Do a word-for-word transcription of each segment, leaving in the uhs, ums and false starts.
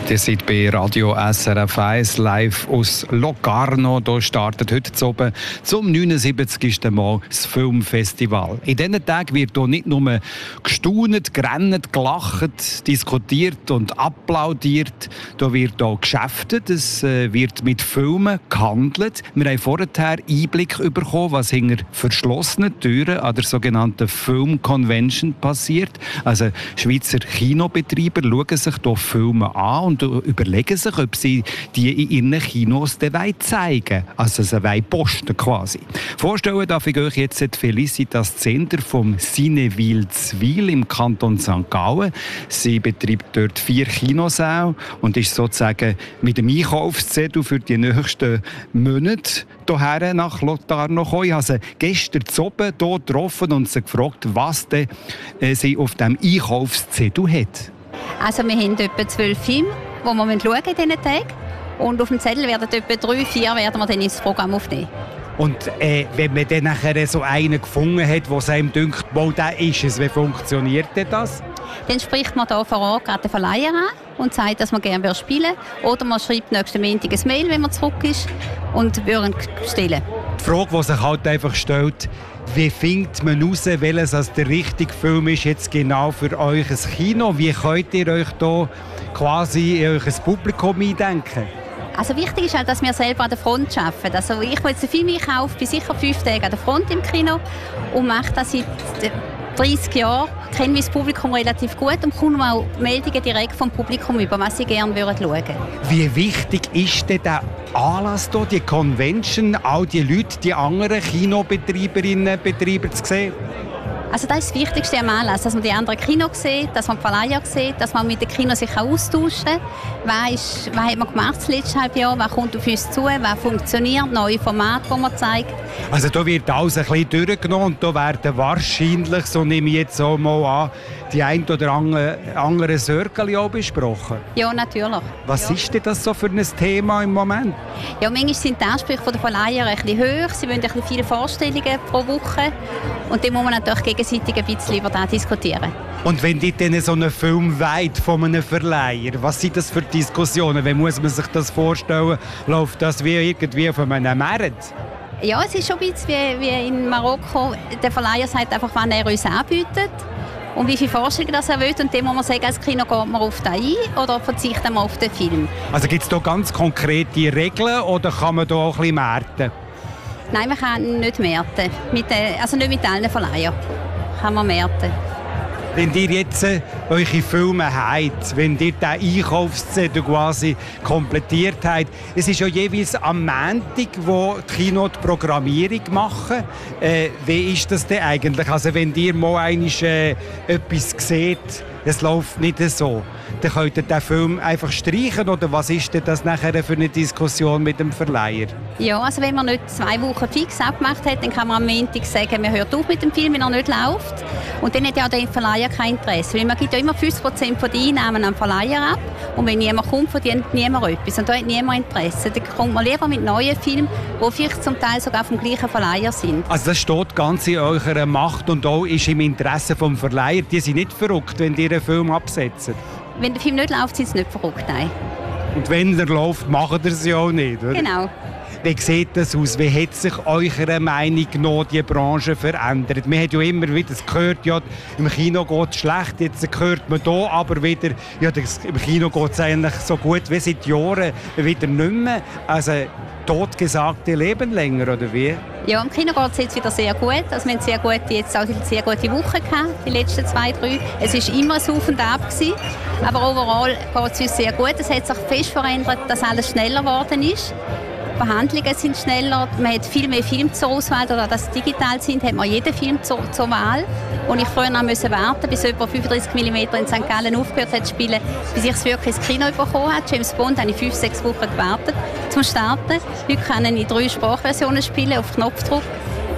Ihr seid bei Radio S R F eins live aus Locarno. Hier startet heute oben zum neunundsiebzigsten Mal das Filmfestival. In diesen Tagen wird hier nicht nur gestaunt, gerannt, gelacht, diskutiert und applaudiert. Hier wird auch geschäftet, es wird mit Filmen gehandelt. Wir haben vorher Einblick bekommen, was hinter verschlossenen Türen an der sogenannten Film-Convention passiert. Also Schweizer Kinobetreiber schauen sich hier Filme an und überlegen sich, ob sie die in ihren Kinos zeigen wollen. Also sie posten quasi. Vorstellen darf ich euch jetzt Felicitas Zender vom Cineville Zwil im Kanton Sankt Gallen. Sie betreibt dort vier Kinosäle und ist sozusagen mit dem Einkaufszettel für die nächsten Monate hierher nach Locarno gekommen. Ich habe sie gestern oben hier getroffen und sie gefragt, was denn, äh, sie auf diesem Einkaufszettel hat. Also wir haben etwa zwölf Filme, die wir in diesen Tagen. Und auf dem Zettel werden etwa drei, vier werden wir dann ins Programm aufnehmen. Und äh, wenn man dann nachher so einen gefunden hat, der einem denkt, wo der ist es, wie funktioniert denn das? Dann spricht man hier vor Ort gerade den Verleiher an und sagt, dass man gerne spielen will. Oder man schreibt nächsten Montag ein Mail, wenn man zurück ist, und würden stellen. Die Frage, die sich halt einfach stellt, wie findet man heraus, welches als der richtige Film ist jetzt genau für euch ein Kino? Wie könnt ihr euch da quasi in euch ein Publikum eindenken? Also wichtig ist halt, dass wir selber an der Front arbeiten. Also ich, der jetzt einen Film einkaufe, bin sicher fünf Tage an der Front im Kino und mache das seit dreißig Jahren. Ich kenne mein Publikum relativ gut und bekomme auch Meldungen direkt vom Publikum über, was sie gerne schauen würden. Wie wichtig ist denn der Anlass hier, die Convention, all die Leute, die anderen Kinobetreiberinnen und Betreiber zu sehen? Also das ist das Wichtigste am Anlass, dass man die anderen Kinos sieht, dass man die Verleiher sieht, dass man mit den Kinos sich austauschen kann. Was, was hat man gemacht das letzte halbe Jahr, was kommt auf uns zu, was funktioniert, neue Formate, die man zeigt. Also da wird alles ein bisschen durchgenommen und da werden wahrscheinlich, so nehme ich jetzt auch mal an, die ein oder andere Circle auch besprochen. Ja, natürlich. Was ja. ist denn das so für ein Thema im Moment? Ja, manchmal sind die Ansprüche der Verleiher ein bisschen hoch. Sie wollen ein bisschen viele Vorstellungen pro Woche. Und dann muss man natürlich gegenseitig ein bisschen über das diskutieren. Und wenn die dann so einen Film weit von einem Verleiher, was sind das für Diskussionen? Wie muss man sich das vorstellen? Läuft das wie irgendwie auf einem Markt? Ja, es ist schon ein bisschen wie, wie in Marokko. Der Verleiher sagt einfach, wann er uns anbietet und wie viele Vorstellungen das er will. Und dann muss man sagen, als Kino geht man auf den ein oder verzichtet man auf den Film. Also gibt es da ganz konkrete Regeln oder kann man da auch ein bisschen märten? Nein, man kann nicht märten. Mit, also nicht mit allen Verleihern kann man märten. Wenn ihr jetzt äh, eure Filme habt, wenn ihr den Einkaufszettel quasi komplettiert habt, es ist ja jeweils am Montag, wo die Kino die Programmierung machen. Äh, wie ist das denn eigentlich? Also wenn ihr mal einmal äh, etwas seht, es läuft nicht so, dann könnt ihr den Film einfach streichen, oder was ist denn das nachher für eine Diskussion mit dem Verleiher? Ja, also wenn man nicht zwei Wochen fix abgemacht hat, dann kann man am Montag sagen, man hört auf mit dem Film, wenn er nicht läuft. Und dann hat ja der Verleiher kein Interesse, weil man gibt ja immer fünfzig Prozent der Einnahmen am Verleiher ab. Und wenn niemand kommt, verdient niemand etwas. Und da hat niemand Interesse. Dann kommt man lieber mit neuen Filmen, die vielleicht zum Teil sogar vom gleichen Verleiher sind. Also das steht ganz in eurer Macht und auch ist im Interesse des Verleihers. Die sind nicht verrückt, wenn ihr einen Film absetzt. Wenn der Film nicht läuft, sind sie nicht verrückt, nein. Und wenn er läuft, macht er es ja auch nicht, oder? Genau. Wie sieht das aus? Wie hat sich eurer Meinung nach die Branche verändert? Man hat ja immer wieder gehört, ja, im Kino geht es schlecht. Jetzt hört man hier aber wieder, ja, das, im Kino geht es eigentlich so gut wie seit Jahren wieder nicht mehr. Also totgesagte leben länger, oder wie? Ja, im Kino geht es jetzt wieder sehr gut. Also wir haben sehr gute, jetzt auch sehr gute Wochen gehabt, die letzten zwei, drei. Es war immer ein Auf und Ab gewesen. Aber overall geht es uns sehr gut. Es hat sich fest verändert, dass alles schneller geworden ist. Die Behandlungen sind schneller, man hat viel mehr Filme zur Auswahl, oder dass sie digital sind, hat man jeden Film zur, zur Wahl. Und ich früher noch musste warten, bis etwa fünfunddreißig Millimeter in Sankt Gallen aufgehört hat zu spielen, bis ich es wirklich ins Kino bekommen habe. James Bond habe ich fünf, sechs Wochen gewartet zum Starten. Heute kann ich in drei Sprachversionen spielen, auf Knopfdruck.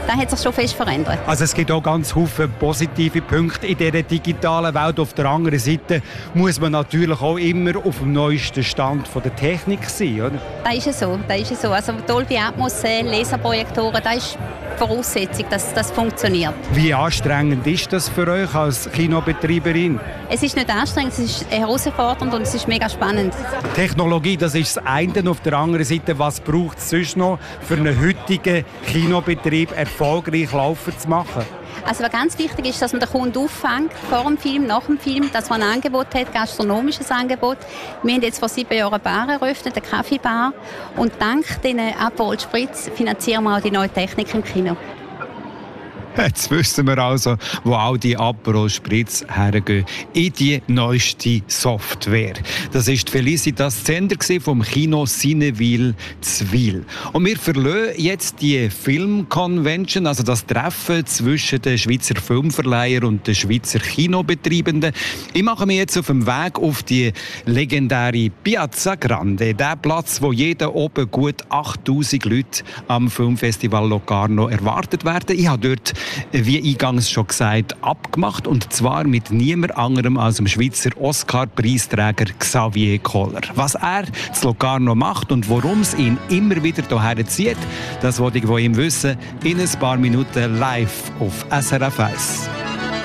das hat sich schon fest verändert. Also es gibt auch ganz viele positive Punkte in dieser digitalen Welt. Auf der anderen Seite muss man natürlich auch immer auf dem neuesten Stand von der Technik sein, oder? Das ist es so, das ist es so. Also Dolby Atmos, Laserprojektoren, das ist die Voraussetzung, dass das funktioniert. Wie anstrengend ist das für euch als Kinobetreiberin? Es ist nicht anstrengend, es ist herausfordernd und es ist mega spannend. Technologie, das ist das eine. Auf der anderen Seite, was braucht es sonst noch für einen heutigen Kinobetrieb erfolgreich laufen zu machen? Also was ganz wichtig ist, dass man den Kunden auffängt, vor dem Film, nach dem Film, dass man ein Angebot hat, gastronomisches Angebot. Wir haben jetzt vor sieben Jahren eine Bar eröffnet, eine Kaffeebar. Und dank diesen Aperol Spritz finanzieren wir auch die neue Technik im Kino. Jetzt wissen wir also, wo all die Aperol Spritz hergehen. In die neueste Software. Das war Felicitas Zender vom Kino Cineville Zwil. Und wir verlassen jetzt die Film-Convention, also das Treffen zwischen den Schweizer Filmverleihern und den Schweizer Kinobetreibenden. Ich mache mich jetzt auf dem Weg auf die legendäre Piazza Grande. Der Platz, wo jeden oben gut achttausend Leute am Filmfestival Locarno erwartet werden. Ich habe dort, wie eingangs schon gesagt, abgemacht, und zwar mit niemand anderem als dem Schweizer Oscar-Preisträger Xavier Koller. Was er zu Locarno macht und warum es ihn immer wieder hierher zieht, das wollte ich von ihm wissen, in ein paar Minuten live auf S R F eins.